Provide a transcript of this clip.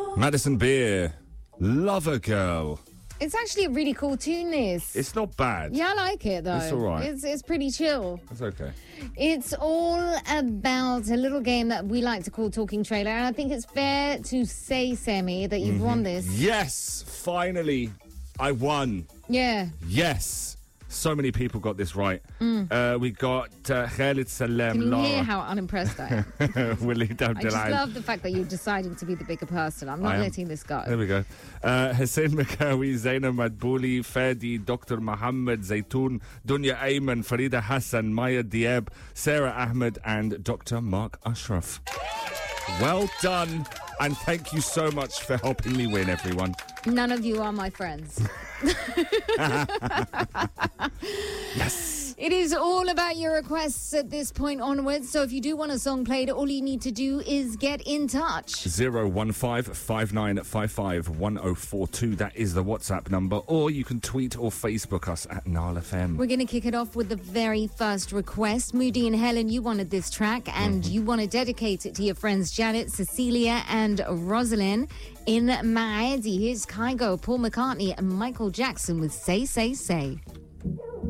Madison Beer, Lover Girl. It's actually a really cool tune, this. It's not bad. Yeah, I like it, though. It's all right. It's pretty chill. It's okay. It's all about a little game that we like to call Talking Trailer, and I think it's fair to say, Sammy, that you've won this. Yes, finally, I won. Yeah. Yes. So many people got this right. We got Khalid Salem, Can you Lara, hear how unimpressed I am? Waleed I just Abdelaziz. love the fact that you're deciding to be the bigger person. I'm not letting this go. There we go. Hussein Makawi, Zaina Madbouli, Fadi, Dr. Mohammed, Zaytoun, Dunya Ayman, Farida Hassan, Maya Diab, Sarah Ahmed, and Dr. Mark Ashraf. Well done, and thank you so much for helping me win, everyone. None of you are my friends. Yes. It is all about your requests at this point onwards. So if you do want a song played, all you need to do is get in touch. 015-5955-1042. That is the WhatsApp number. Or you can tweet or Facebook us at Nile FM. We're going to kick it off with the very first request. Moody and Helen, you wanted this track, and you want to dedicate it to your friends Janet, Cecilia, and Rosalind. In Maadi, here's Kygo, Paul McCartney, and Michael Jackson with Say, Say, Say.